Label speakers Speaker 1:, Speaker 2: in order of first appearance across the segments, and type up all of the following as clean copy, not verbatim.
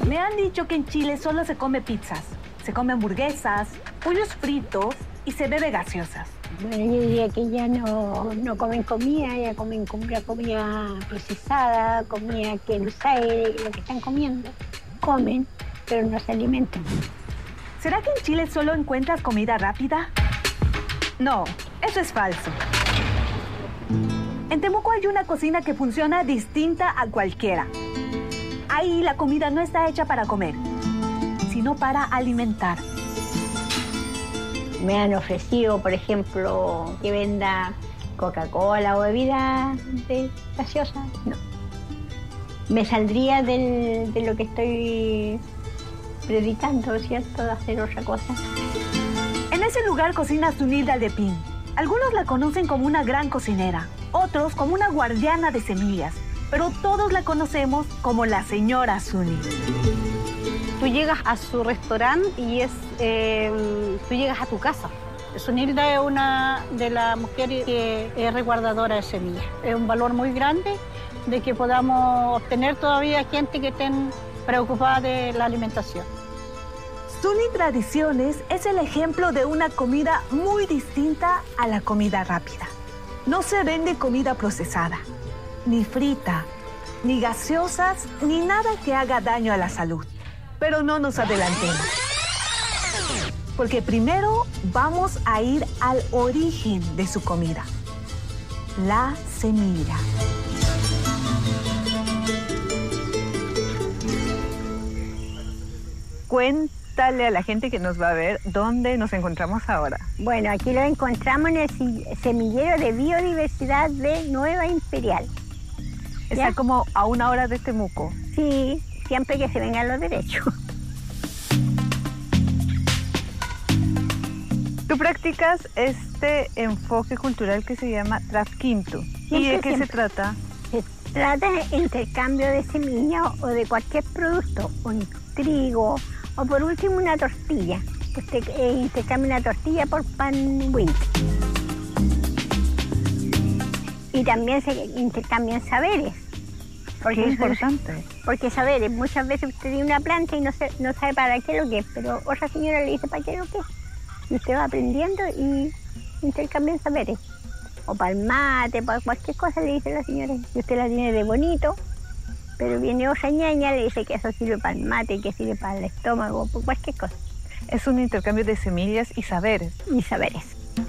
Speaker 1: Me han dicho que en Chile solo se come pizzas, se come hamburguesas, pollos fritos y se bebe gaseosas.
Speaker 2: Bueno, yo diría que ya no comen comida, ya comen comida procesada, comida que no sabe lo que están comiendo. Comen, pero no se alimentan.
Speaker 1: ¿Será que en Chile solo encuentras comida rápida? No, eso es falso. En Temuco hay una cocina que funciona distinta a cualquiera. Ahí la comida no está hecha para comer, sino para alimentar.
Speaker 2: Me han ofrecido, por ejemplo, que venda Coca-Cola o bebida gaseosa. No. Me saldría de lo que estoy predicando, ¿cierto? De hacer otra cosa.
Speaker 1: En ese lugar cocina Zunilda de Pin. Algunos la conocen como una gran cocinera, otros como una guardiana de semillas, pero todos la conocemos como la señora Zuni.
Speaker 3: Tú llegas a su restaurante y tú llegas a tu casa. Zunilda es una de las mujeres que es resguardadora de semillas. Es un valor muy grande de que podamos obtener todavía gente que esté preocupada de la alimentación.
Speaker 1: Zuni Tradiciones es el ejemplo de una comida muy distinta a la comida rápida. No se vende comida procesada, ni frita, ni gaseosas, ni nada que haga daño a la salud. Pero no nos adelantemos, porque primero vamos a ir al origen de su comida, la semilla. Cuéntale a la gente que nos va a ver dónde nos encontramos ahora.
Speaker 2: Bueno, aquí lo encontramos en el semillero de biodiversidad de Nueva Imperial.
Speaker 1: Está como a 1 hora de Temuco.
Speaker 2: Sí, siempre que se vengan los derechos.
Speaker 1: Tú practicas este enfoque cultural que se llama Trasquinto. ¿Y de qué se trata?
Speaker 2: Se trata de intercambio de semillas o de cualquier producto, un trigo o por último una tortilla. Usted intercambia una tortilla por pan Windt. Y también se intercambian saberes.
Speaker 1: Porque es importante.
Speaker 2: Porque saberes, muchas veces usted tiene una planta y no sabe para qué lo que es, pero otra señora le dice para qué lo que es. Y usted va aprendiendo y intercambian saberes. O para el mate, para cualquier cosa le dice la señora. Y usted la tiene de bonito, pero viene otra ñaña, le dice que eso sirve para el mate, que sirve para el estómago, por cualquier cosa.
Speaker 1: Es un intercambio de semillas y saberes.
Speaker 2: Y saberes.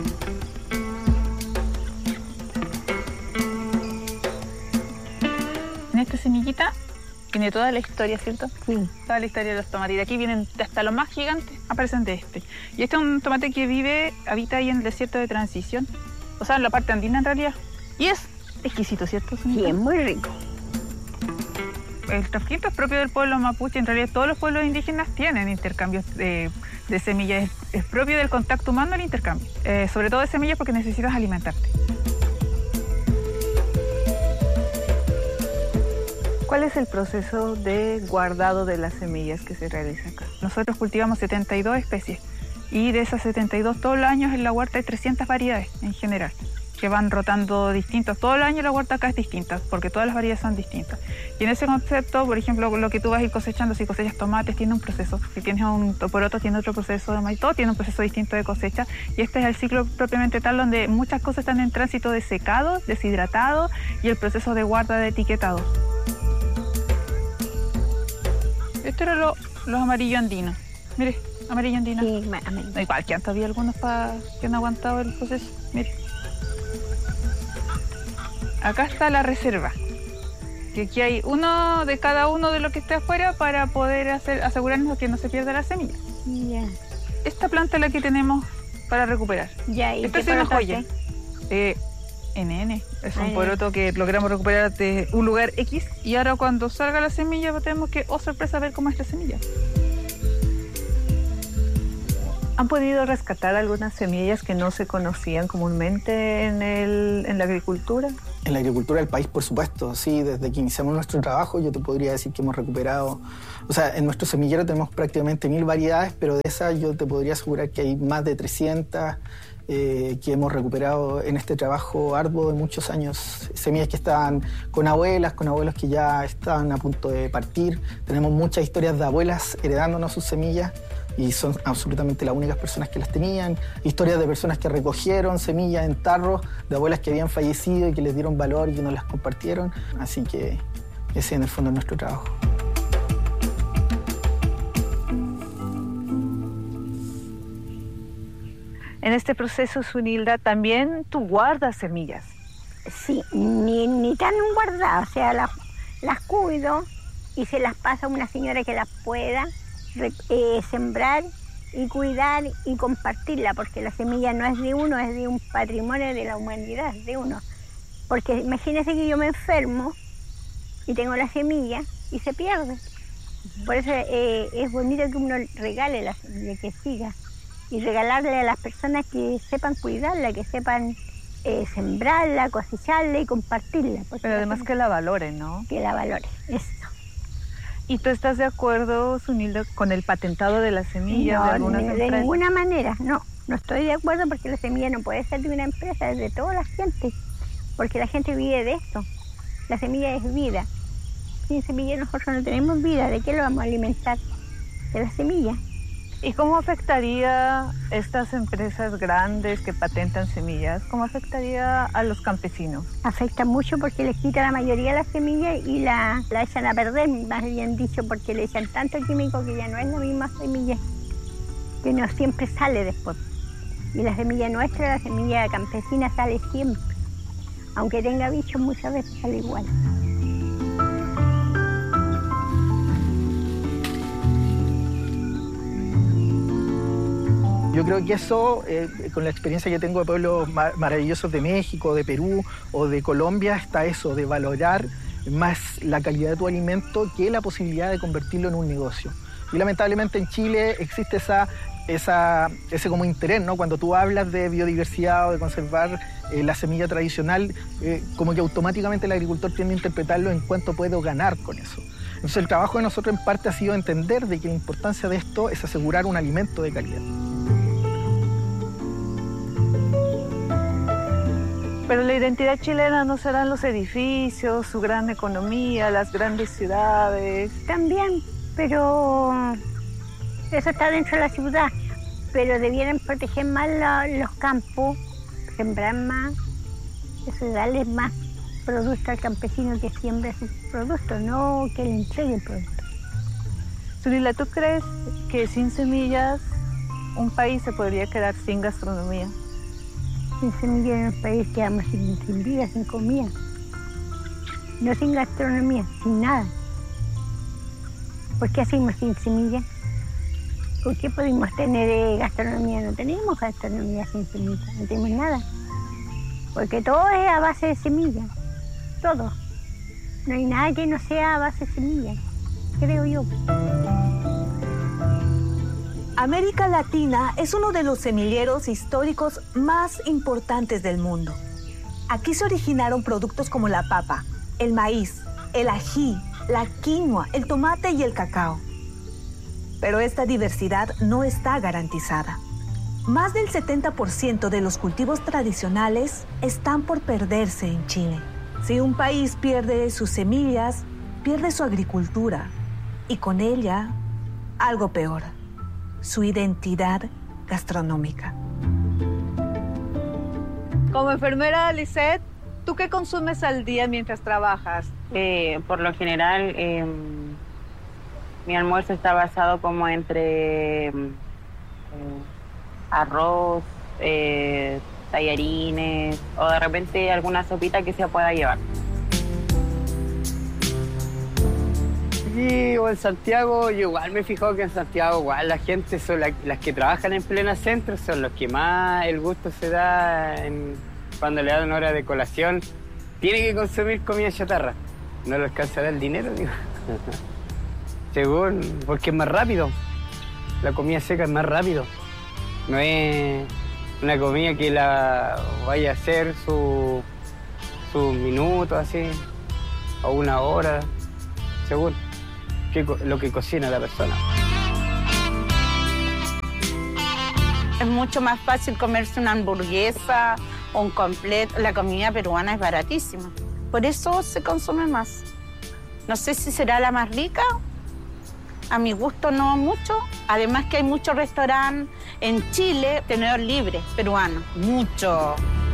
Speaker 4: En esta semillita tiene toda la historia, ¿cierto?
Speaker 2: Sí.
Speaker 4: Toda la historia de los tomates. Y de aquí vienen hasta los más gigantes, aparecen de este. Y este es un tomate que habita ahí en el desierto de transición. O sea, en la parte andina en realidad. Y es exquisito, ¿cierto?
Speaker 2: Sí, es muy rico.
Speaker 4: El trasquinto es propio del pueblo mapuche. En realidad todos los pueblos indígenas tienen intercambios de semillas. Es propio del contacto humano el intercambio. Sobre todo de semillas porque necesitas alimentarte.
Speaker 1: ¿Cuál es el proceso de guardado de las semillas que se realiza acá?
Speaker 4: Nosotros cultivamos 72 especies y de esas 72 todos los años en la huerta hay 300 variedades en general que van rotando distintos. Todo el año la huerta acá es distinta porque todas las variedades son distintas. Y en ese concepto, por ejemplo, lo que tú vas a ir cosechando, si cosechas tomates, tiene un proceso. Si tienes un poroto, tiene otro proceso de maíz. Todo tiene un proceso distinto de cosecha. Y este es el ciclo propiamente tal donde muchas cosas están en tránsito de secado, deshidratado y el proceso de guarda de etiquetado. Estos eran los amarillos andinos. Mire, amarillo andino.
Speaker 2: Sí, amarillo.
Speaker 4: Igual que han todavía algunos que han aguantado el proceso. Mire. Acá está la reserva. Que aquí hay uno de cada uno de lo que esté afuera para poder asegurarnos que no se pierda la semilla.
Speaker 2: Ya.
Speaker 4: Esta planta es la que tenemos para recuperar.
Speaker 2: Ya, ¿y
Speaker 4: esta
Speaker 2: qué
Speaker 4: es una
Speaker 2: poroto
Speaker 4: joya. NN. Es un poroto que logramos recuperar de un lugar X y ahora cuando salga la semilla tenemos que, oh sorpresa, ver cómo es la semilla.
Speaker 1: ¿Han podido rescatar algunas semillas que no se conocían comúnmente en la agricultura?
Speaker 5: En la agricultura del país, por supuesto, sí. Desde que iniciamos nuestro trabajo yo te podría decir que hemos recuperado, o sea, en nuestro semillero tenemos prácticamente 1000 variedades, pero de esas yo te podría asegurar que hay más de 300 que hemos recuperado en este trabajo arduo de muchos años. Semillas que estaban con abuelas, con abuelos que ya estaban a punto de partir. Tenemos muchas historias de abuelas heredándonos sus semillas y son absolutamente las únicas personas que las tenían. Historias de personas que recogieron semillas en tarros, de abuelas que habían fallecido y que les dieron valor y que nos las compartieron. Así que ese en el fondo es nuestro trabajo.
Speaker 1: En este proceso, Zunilda, también tú guardas semillas.
Speaker 2: Sí, ni tan guardadas, o sea, las cuido y se las paso a una señora que las pueda sembrar y cuidar y compartirla, porque la semilla no es de uno, es de un patrimonio de la humanidad, de uno. Porque imagínese que yo me enfermo y tengo la semilla y se pierde. Por eso es bonito que uno regale la semilla, que siga. Y regalarle a las personas que sepan cuidarla, que sepan sembrarla, cosecharla y compartirla.
Speaker 1: Pero además que la valoren, ¿no?
Speaker 2: Que la valoren, eso.
Speaker 1: ¿Y tú estás de acuerdo, Zunilda, con el patentado de la semilla de algunas empresas?
Speaker 2: De ninguna manera, no estoy de acuerdo, porque la semilla no puede ser de una empresa, es de toda la gente, porque la gente vive de esto. La semilla es vida. Sin semilla nosotros no tenemos vida. ¿De qué lo vamos a alimentar? De la semilla.
Speaker 1: ¿Y cómo afectaría estas empresas grandes que patentan semillas? ¿Cómo afectaría a los campesinos?
Speaker 2: Afecta mucho porque les quita la mayoría de las semillas y la echan a perder, más bien dicho, porque le echan tanto químico que ya no es la misma semilla, que no siempre sale después. Y la semilla nuestra, la semilla campesina, sale siempre. Aunque tenga bichos, muchas veces sale igual.
Speaker 5: Yo creo que eso, con la experiencia que tengo de pueblos maravillosos de México, de Perú o de Colombia, está eso, de valorar más la calidad de tu alimento que la posibilidad de convertirlo en un negocio. Y lamentablemente en Chile existe ese como interés, ¿no? Cuando tú hablas de biodiversidad o de conservar la semilla tradicional, como que automáticamente el agricultor tiende a interpretarlo en cuánto puedo ganar con eso. Entonces el trabajo de nosotros en parte ha sido entender de que la importancia de esto es asegurar un alimento de calidad.
Speaker 1: Pero la identidad chilena no serán los edificios, su gran economía, las grandes ciudades.
Speaker 2: También, pero eso está dentro de la ciudad. Pero debieran proteger más los campos, sembrar más, eso, darle más producto al campesino que siembre sus productos, no que le entregue el producto.
Speaker 1: Zunilda, ¿tú crees que sin semillas un país se podría quedar sin gastronomía?
Speaker 2: Sin semillas en un país quedamos sin vida, sin comida. No sin gastronomía, sin nada. ¿Por qué hacemos sin semillas? ¿Por qué podemos tener gastronomía? No tenemos gastronomía sin semillas, no tenemos nada. Porque todo es a base de semillas, todo. No hay nada que no sea a base de semillas, creo yo.
Speaker 1: América Latina es uno de los semilleros históricos más importantes del mundo. Aquí se originaron productos como la papa, el maíz, el ají, la quinoa, el tomate y el cacao. Pero esta diversidad no está garantizada. Más del 70% de los cultivos tradicionales están por perderse en Chile. Si un país pierde sus semillas, pierde su agricultura y con ella algo peor, su identidad gastronómica. Como enfermera, Lisette, ¿tú qué consumes al día mientras trabajas?
Speaker 6: Por lo general, mi almuerzo está basado como entre arroz, tallarines o de repente alguna sopita que se pueda llevar.
Speaker 7: Sí, o en Santiago, yo igual me he fijado que en Santiago igual la gente son las que trabajan en pleno centro, son los que más el gusto se da cuando le dan una hora de colación. Tiene que consumir comida chatarra, no le alcanzará el dinero, digo. Según, porque es más rápido, la comida seca es más rápido, no es una comida que la vaya a hacer sus minutos así, o una hora, según lo que cocina la persona.
Speaker 3: Es mucho más fácil comerse una hamburguesa o un completo. La comida peruana es baratísima. Por eso se consume más. No sé si será la más rica. A mi gusto no mucho. Además que hay muchos restaurantes en Chile, tenedor libre, peruano. Mucho.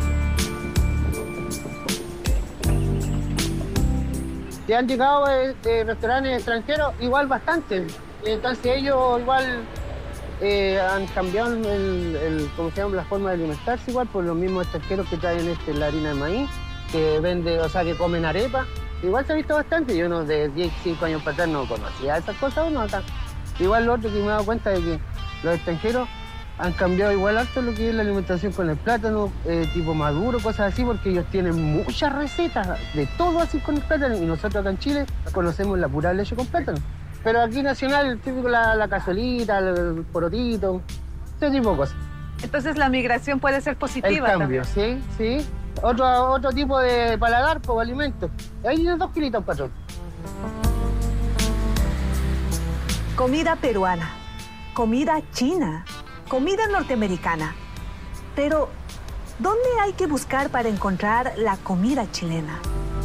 Speaker 8: Si han llegado restaurantes extranjeros, igual bastante. Entonces ellos igual han cambiado ¿cómo se llama? La forma de alimentarse igual por los mismos extranjeros que traen la harina de maíz, que vende, o sea, que comen arepa. Igual se ha visto bastante. Yo de 10, 5 años para atrás no conocía esas cosas uno acá. Igual lo otro que me he dado cuenta es que los extranjeros han cambiado igual harto lo que es la alimentación con el plátano, tipo maduro, cosas así, porque ellos tienen muchas recetas de todo así con el plátano. Y nosotros acá en Chile conocemos la pura leche con plátano. Pero aquí nacional, típico la cazuelita, el porotito, ese tipo de cosas.
Speaker 1: Entonces la migración puede ser positiva.
Speaker 8: El cambio,
Speaker 1: también.
Speaker 8: Sí. Otro tipo de paladar, como alimento. Ahí tienen 2 kilitos, patrón.
Speaker 1: Comida peruana, comida china, comida norteamericana. Pero, ¿dónde hay que buscar para encontrar la comida chilena?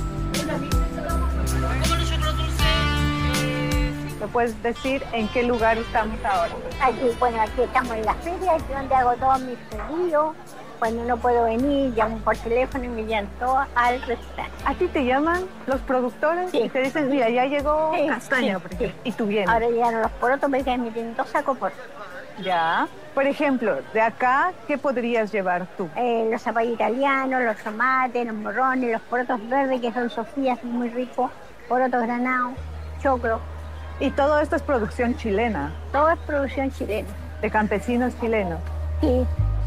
Speaker 4: ¿Me puedes decir en qué lugar estamos ahora?
Speaker 2: Aquí estamos en la feria, aquí donde hago todos mis pedidos. Cuando no puedo venir, llamo por teléfono y me llaman todos al restaurante.
Speaker 4: ¿A ti te llaman los productores?
Speaker 2: Sí.
Speaker 4: Y te dicen, mira, ya llegó
Speaker 2: Sí,
Speaker 4: castaña,
Speaker 2: sí,
Speaker 4: por ejemplo,
Speaker 2: sí.
Speaker 4: y tú vienes.
Speaker 2: Ahora llegaron los porotos, porque me tienen 2 sacos por.
Speaker 4: Ya. Por ejemplo, de acá, ¿qué podrías llevar tú?
Speaker 2: Los zapallos italianos, los tomates, los morrones, los porotos verdes, que son sofías, son muy ricos, porotos granados, choclo.
Speaker 4: Y todo esto es producción chilena,
Speaker 2: Todo es producción chilena.
Speaker 4: de campesinos chilenos.
Speaker 2: Sí.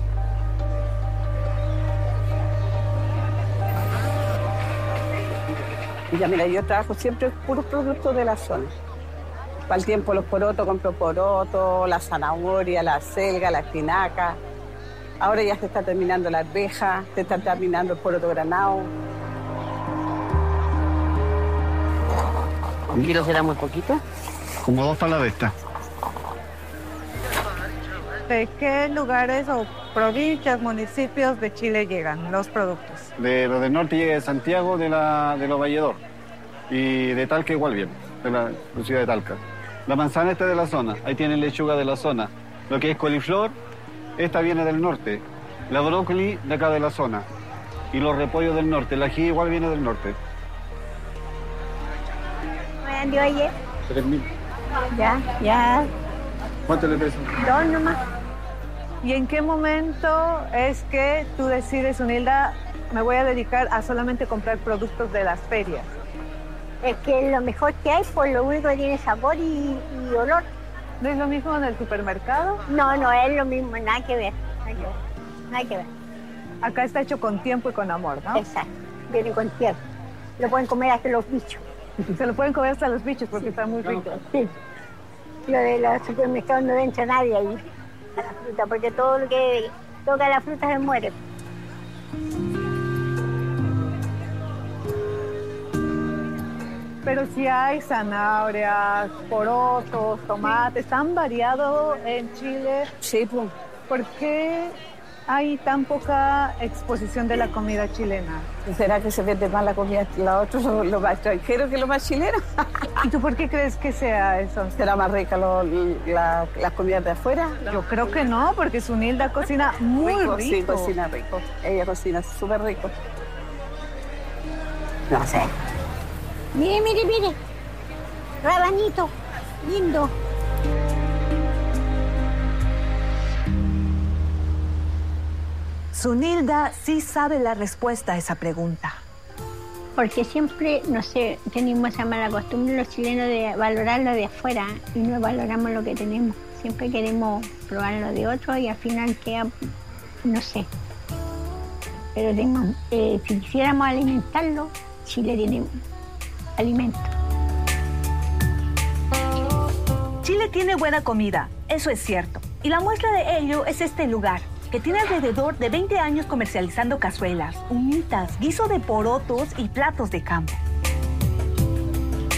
Speaker 9: Ya mira, yo trabajo siempre puros productos de la zona. Para el tiempo los porotos, compro porotos, la zanahoria, la selga, la espinaca. Ahora ya se está terminando la arveja, se está terminando el poroto granado.
Speaker 6: ¿Un kilo será muy poquito?
Speaker 10: Como 2 palabestas.
Speaker 4: ¿De qué lugares o provincias, municipios de Chile llegan los productos?
Speaker 10: De lo del norte llega de Santiago, de los Valledor. Y de Talca igual bien, de la ciudad de Talca. La manzana está de la zona, ahí tienen lechuga de la zona. Lo que es coliflor, esta viene del norte. La brócoli de acá de la zona. Y los repollos del norte, el ají igual viene del norte.
Speaker 2: ¿De oye?
Speaker 10: 3.000.
Speaker 2: Ya.
Speaker 10: ¿Cuánto le pesa?
Speaker 2: 2 nomás.
Speaker 4: ¿Y en qué momento es que tú decides, Unilda, me voy a dedicar a solamente comprar productos de las ferias?
Speaker 2: Es que lo mejor que hay, por lo único que tiene sabor y olor.
Speaker 4: ¿No es lo mismo en el supermercado?
Speaker 2: No es lo mismo, nada que ver. Nada que ver.
Speaker 4: Acá está hecho con tiempo y con amor, ¿no?
Speaker 2: Exacto. Viene con tierra. Lo pueden comer hasta los bichos.
Speaker 4: Se lo pueden comer hasta los bichos porque está muy rico.
Speaker 2: Sí. Lo de los supermercados no entra nadie ahí a la fruta, porque todo lo que toca la fruta se muere.
Speaker 4: Pero si hay zanahorias, porotos, tomates, tan variado en Chile.
Speaker 9: Sí, pues.
Speaker 4: ¿Por qué hay tan poca exposición de la comida chilena?
Speaker 9: ¿Será que se vende más la comida, la otra, lo más extranjero que lo más chileno?
Speaker 4: ¿Y tú por qué crees que sea eso?
Speaker 9: ¿Será más rica las comidas de afuera?
Speaker 4: Yo creo que no, porque Zunilda cocina muy rico.
Speaker 9: Sí, cocina rico. Ella cocina súper rico. No sé.
Speaker 2: Mire. Rabanito, lindo.
Speaker 1: Zunilda sí sabe la respuesta a esa pregunta.
Speaker 2: Porque siempre, no sé, tenemos esa mala costumbre los chilenos de valorar lo de afuera y no valoramos lo que tenemos. Siempre queremos probar lo de otro y al final queda, no sé. Pero si quisiéramos alimentarlo, Chile tiene alimento.
Speaker 1: Chile tiene buena comida, eso es cierto. Y la muestra de ello es este lugar, que tiene alrededor de 20 años comercializando cazuelas, humitas, guiso de porotos y platos de campo.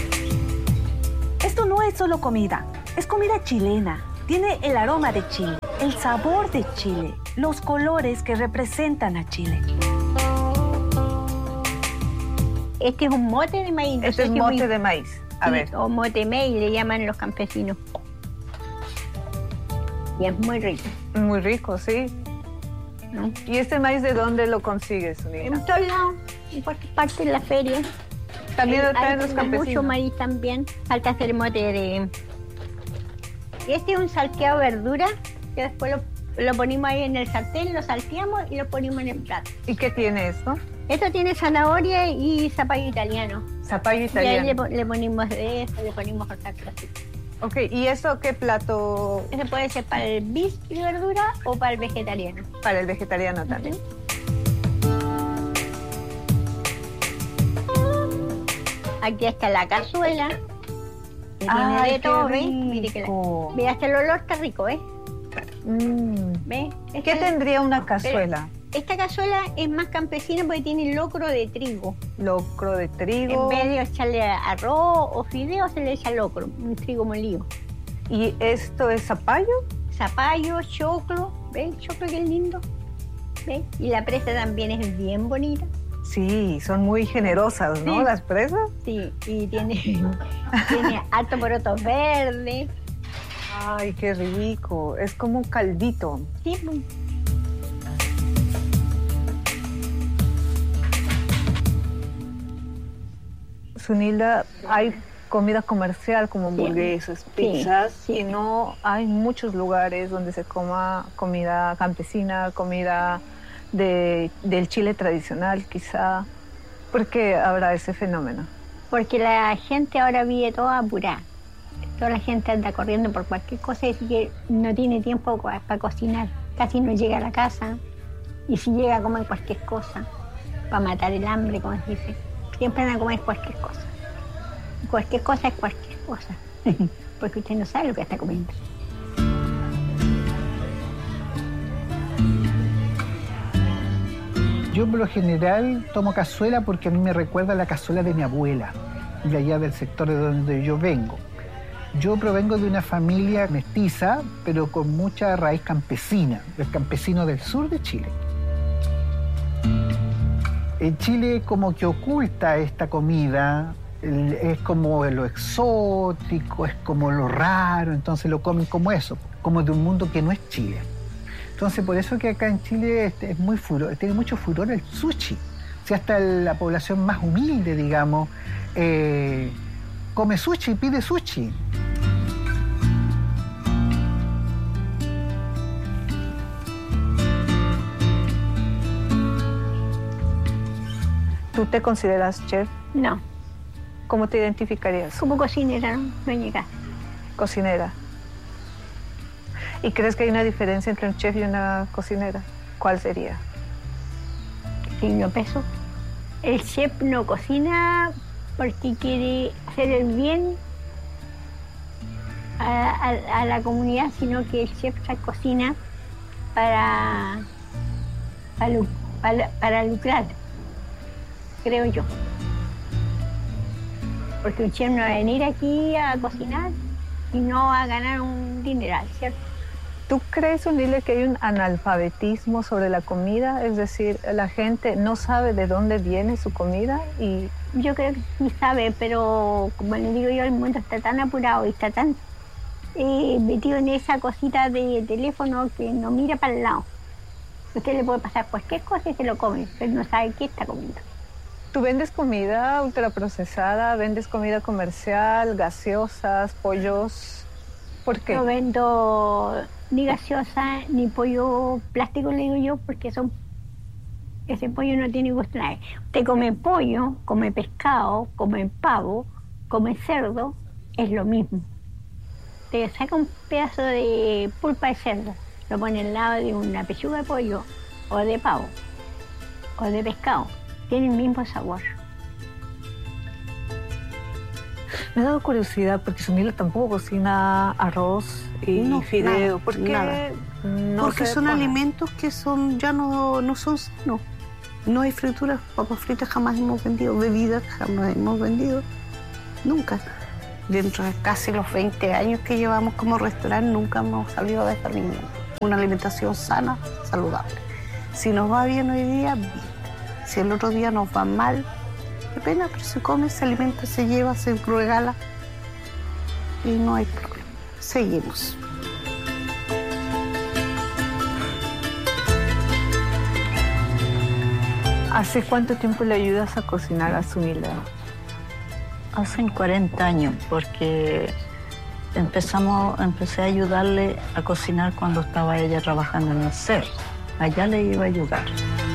Speaker 1: Esto no es solo comida, es comida chilena. Tiene el aroma de Chile. el sabor de Chile, los colores que representan a Chile.
Speaker 2: Este es un mote de maíz.
Speaker 11: Este es mote de maíz. A ver.
Speaker 2: O mote maíz le llaman los campesinos. Y es muy rico.
Speaker 11: Muy rico, sí.
Speaker 2: ¿No?
Speaker 11: ¿Y este maíz de dónde lo consigues, Sunila?
Speaker 2: En todos lados, en cualquier parte de la feria.
Speaker 11: También lo traen
Speaker 2: Hay
Speaker 11: los campesinos.
Speaker 2: mucho maíz también. Falta hacer mote de... Este es un salteado de verdura, que después lo ponemos ahí en el sartén, lo salteamos y lo ponemos en el plato.
Speaker 11: ¿Y qué tiene esto?
Speaker 2: Esto tiene zanahoria y zapallo italiano.
Speaker 11: Zapallo
Speaker 2: Y
Speaker 11: italiano.
Speaker 2: ahí le ponemos de eso, le ponemos otra cosa.
Speaker 11: Ok, ¿y eso qué plato?
Speaker 2: Ese puede ser para el bis de verdura o para el vegetariano.
Speaker 11: Para el vegetariano también.
Speaker 2: Aquí está la cazuela. Que tiene de todo, ¿ves? Mire que mira, hasta el olor está rico, ¿ves? ¿Ves?
Speaker 11: ¿Qué tendría una cazuela?
Speaker 2: Esta cazuela es más campesina porque tiene locro de trigo.
Speaker 11: Locro de trigo.
Speaker 2: En vez de echarle arroz o fideo, se le echa locro, un trigo molido.
Speaker 11: ¿Y esto es zapallo?
Speaker 2: Zapallo, choclo, ¿ves? Choclo que es lindo. ¿Ves? Y la presa también es bien bonita.
Speaker 11: Sí, son muy generosas, ¿no?
Speaker 2: Sí.
Speaker 11: Las presas.
Speaker 2: Sí, y tiene harto porotos verdes.
Speaker 11: Ay, qué rico. Es como un caldito.
Speaker 2: Sí.
Speaker 11: Sunilda, hay comida comercial como hamburguesas, pizzas, y no hay muchos lugares donde se coma comida campesina, comida del Chile tradicional, quizá. ¿Por qué habrá ese fenómeno?
Speaker 2: Porque la gente ahora vive toda apurada. Toda la gente anda corriendo por cualquier cosa y dice que no tiene tiempo para cocinar. Casi no llega a la casa. Y si llega a comer cualquier cosa, para matar el hambre, como se dice. Siempre van a comer cualquier cosa. Y cualquier cosa es cualquier cosa. Porque usted no sabe lo que está comiendo.
Speaker 5: Yo por lo general tomo cazuela porque a mí me recuerda a la cazuela de mi abuela, de allá del sector de donde yo vengo. Yo provengo de una familia mestiza, pero con mucha raíz campesina, del campesino del sur de Chile. En Chile como que oculta esta comida, es como lo exótico, es como lo raro, entonces lo comen como eso, como de un mundo que no es Chile. Entonces por eso que acá en Chile es muy furor, tiene mucho furor el sushi. O sea, hasta la población más humilde, digamos, come sushi, pide sushi.
Speaker 11: ¿Tú te consideras chef?
Speaker 2: No.
Speaker 11: ¿Cómo te identificarías?
Speaker 2: Como cocinera, ¿no? Dueña de casa.
Speaker 11: Cocinera. ¿Y crees que hay una diferencia entre un chef y una cocinera? ¿Cuál sería?
Speaker 2: Signo peso. El chef no cocina porque quiere hacer el bien a la comunidad, sino que el chef cocina para lucrar, creo yo. Porque un chef no va a venir aquí a cocinar y no va a ganar un dineral, ¿cierto?
Speaker 11: ¿Tú crees, Sunila, que hay un analfabetismo sobre la comida? Es decir, la gente no sabe de dónde viene su comida y...
Speaker 2: Yo creo que sí sabe, pero como le digo yo, el mundo está tan apurado y está tan metido en esa cosita de teléfono que no mira para el lado. Usted le puede pasar cualquier cosa y se lo come, pero no sabe qué está comiendo.
Speaker 11: ¿Tú vendes comida ultraprocesada? ¿Vendes comida comercial, gaseosas, pollos? ¿Por qué?
Speaker 2: No vendo ni gaseosa ni pollo plástico, le digo yo, porque ese pollo no tiene gusto nada. Usted come pollo, come pescado, come pavo, come cerdo, es lo mismo. Usted saca un pedazo de pulpa de cerdo, lo pone al lado de una pechuga de pollo o de pavo o de pescado, tiene el mismo sabor.
Speaker 11: Me ha dado curiosidad porque Sunila tampoco cocina arroz y fideo. ¿Por qué?
Speaker 12: Nada.
Speaker 11: No
Speaker 12: porque
Speaker 11: se
Speaker 12: son
Speaker 11: pone?
Speaker 12: alimentos que ya no son sanos. No hay frituras, papas fritas jamás hemos vendido, bebidas jamás hemos vendido, nunca. Dentro de casi los 20 años que llevamos como restaurante nunca hemos salido de ese alimento. una alimentación sana, saludable. Si nos va bien hoy día, bien. Si el otro día nos va mal, qué pena, pero se come, se alimenta, se lleva, se regala y no hay problema. Seguimos.
Speaker 11: ¿Hace cuánto tiempo le ayudas a cocinar a Zunilda?
Speaker 13: Hace 40 años, porque empecé a ayudarle a cocinar cuando estaba ella trabajando en el CER. Allá le iba a ayudar.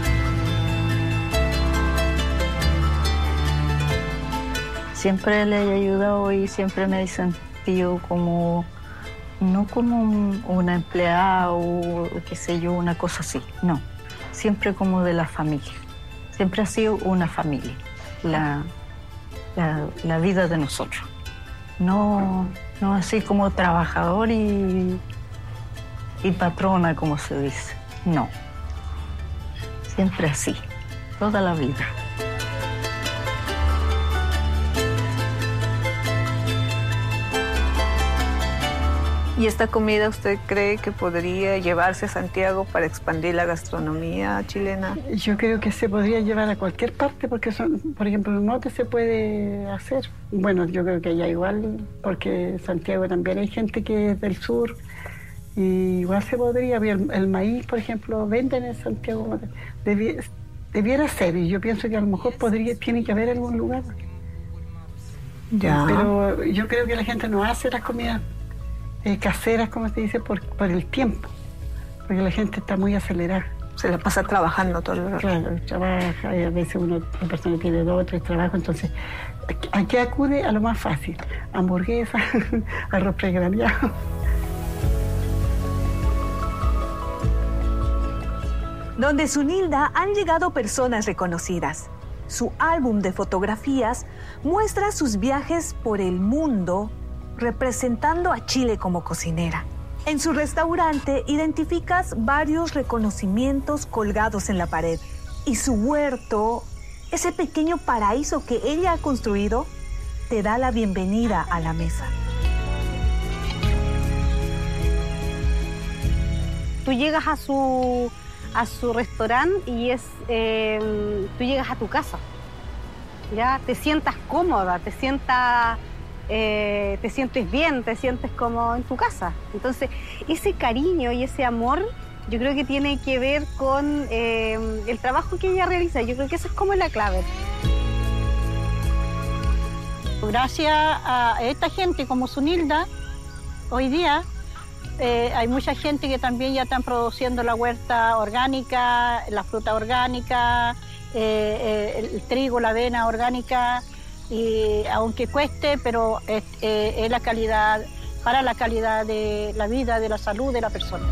Speaker 13: Siempre le he ayudado y siempre me he sentido como, no como una empleada o qué sé yo, una cosa así, no. Siempre como de la familia. Siempre ha sido una familia, la vida de nosotros. No así como trabajador y patrona, como se dice. No. Siempre así, toda la vida.
Speaker 11: ¿Y esta comida usted cree que podría llevarse a Santiago para expandir la gastronomía chilena?
Speaker 12: Yo creo que se podría llevar a cualquier parte porque, por ejemplo, en el norte se puede hacer. Bueno, yo creo que allá igual, porque en Santiago también hay gente que es del sur. Y igual se podría, el maíz, por ejemplo, venden en Santiago. Debiera ser, y yo pienso que a lo mejor tiene que haber algún lugar.
Speaker 11: Ya.
Speaker 12: Pero yo creo que la gente no hace las comidas caseras, como se dice, por el tiempo, porque la gente está muy acelerada.
Speaker 11: Se la pasa trabajando todo el rato.
Speaker 12: Claro, trabaja, y a veces una persona tiene 2 o 3 trabajos, entonces, ¿a qué acude? A lo más fácil, hamburguesa, arroz pregraneado.
Speaker 1: Donde Zunilda han llegado personas reconocidas. Su álbum de fotografías muestra sus viajes por el mundo representando a Chile como cocinera. En su restaurante identificas varios reconocimientos colgados en la pared. Y su huerto, ese pequeño paraíso que ella ha construido, te da la bienvenida a la mesa.
Speaker 3: Tú llegas a su restaurante y tú llegas a tu casa. Ya te sientas cómoda, te sientes bien, te sientes como en tu casa. Entonces, ese cariño y ese amor, yo creo que tiene que ver con el trabajo que ella realiza. Yo creo que eso es como la clave. Gracias a esta gente como Zunilda, hoy día hay mucha gente que también ya están produciendo la huerta orgánica, la fruta orgánica, el trigo, la avena orgánica. Y aunque cueste, pero es la calidad, para la calidad de la vida, de la salud de la persona.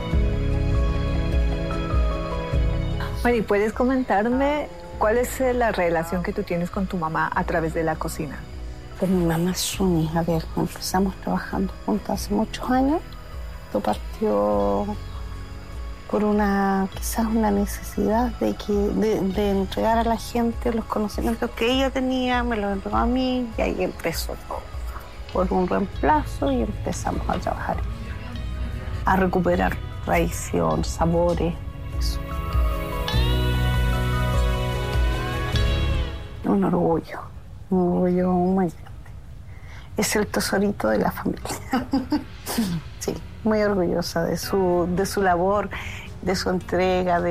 Speaker 11: Bueno, ¿y puedes comentarme cuál es la relación que tú tienes con tu mamá a través de la cocina?
Speaker 12: Pues mi mamá Suni, a ver, empezamos trabajando juntas hace muchos años. Todo partió por quizás una necesidad de entregar a la gente los conocimientos que ella tenía, me los entregó a mí y ahí empezó todo. Por un reemplazo y empezamos a trabajar, a recuperar tradición, sabores, eso. Un orgullo muy grande. Es el tesorito de la familia. Sí, muy orgullosa de su labor, de su entrega,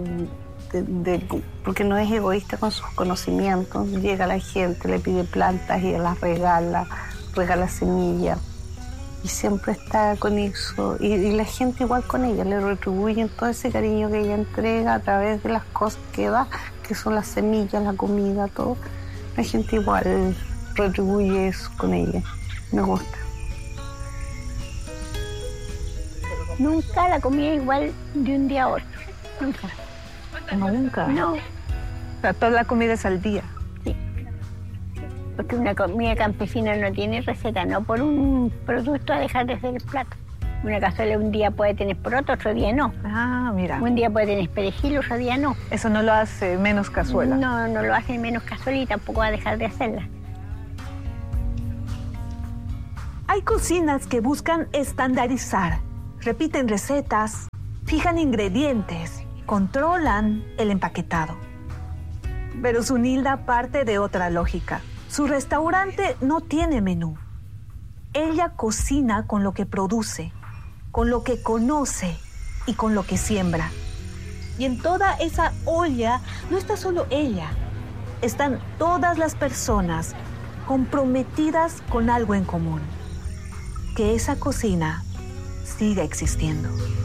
Speaker 12: porque no es egoísta con sus conocimientos. Llega la gente, le pide plantas y ella las regala semillas. Y siempre está con eso. Y la gente igual con ella, le retribuyen todo ese cariño que ella entrega a través de las cosas que da, que son las semillas, la comida, todo. La gente igual retribuye eso con ella. Me gusta.
Speaker 2: Nunca la comida igual de un día a otro. Nunca.
Speaker 11: ¿Nunca?
Speaker 2: No.
Speaker 11: O sea, toda la comida es al día.
Speaker 2: Sí. Porque una comida campesina no tiene receta, no por un producto a dejar de ser el plato. Una cazuela un día puede tener poroto, otro día no.
Speaker 11: Ah, mira.
Speaker 2: Un día puede tener perejil, otro día no.
Speaker 11: Eso no lo hace menos cazuela.
Speaker 2: No, no lo hace menos cazuela y tampoco va a dejar de hacerla.
Speaker 1: Hay cocinas que buscan estandarizar, repiten recetas, fijan ingredientes, controlan el empaquetado. Pero Zunilda parte de otra lógica. Su restaurante no tiene menú. Ella cocina con lo que produce, con lo que conoce y con lo que siembra. Y en toda esa olla no está solo ella. Están todas las personas comprometidas con algo en común. Que esa cocina siga existiendo.